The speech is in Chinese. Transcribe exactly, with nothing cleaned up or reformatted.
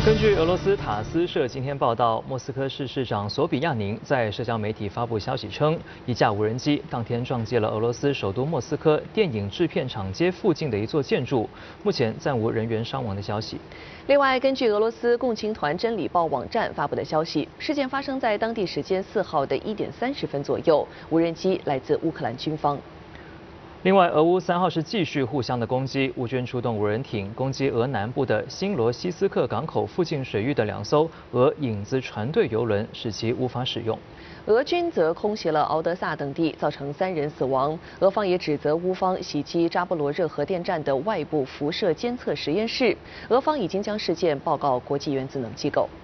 根据俄罗斯塔斯社今天报道，莫斯科市市长索比亚宁在社交媒体发布消息称，一架无人机当天撞击了俄罗斯首都莫斯科电影制片厂街附近的一座建筑，目前暂无人员伤亡的消息。 另外，根据俄罗斯共青团真理报网站发布的消息，事件发生在当地时间四号的一点三十分左右，无人机来自乌克兰军方。 另外，俄乌三号是继续互相的攻击，乌军出动无人艇攻击俄南部的新罗西斯克港口附近水域的两艘俄影子船队油轮，使其无法使用。 俄军则空袭了敖德萨等地，造成三人死亡。俄方也指责乌方袭击扎波罗热核电站的外部辐射监测实验室。俄方已经将事件报告国际原子能机构。